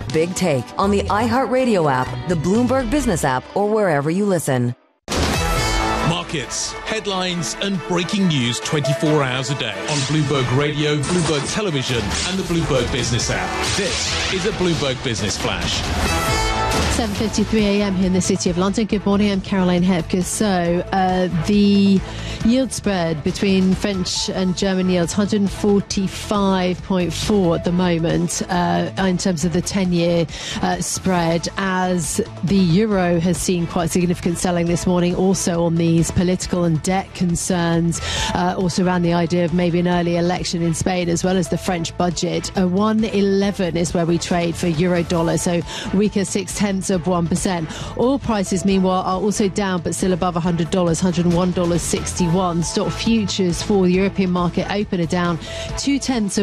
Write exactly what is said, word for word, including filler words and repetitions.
Big Take on the iHeartRadio app, the Bloomberg Business app, or wherever you listen. Markets, headlines and breaking news twenty-four hours a day on Bloomberg Radio, Bloomberg Television and the Bloomberg Business app. This is a Bloomberg Business Flash. seven fifty-three a m here in the City of London. Good morning, I'm Caroline Hepker. So uh, the yield spread between French and German yields, one forty-five point four at the moment uh, in terms of the ten-year uh, spread, as the euro has seen quite significant selling this morning, also on these political and debt concerns, uh, also around the idea of maybe an early election in Spain, as well as the French budget. A one eleven is where we trade for euro dollar, so weaker six tenths of one percent. Oil prices, meanwhile, are also down, but still above one hundred dollars, one hundred one dollars sixty-one. Stock futures for the European market open are down two tenths of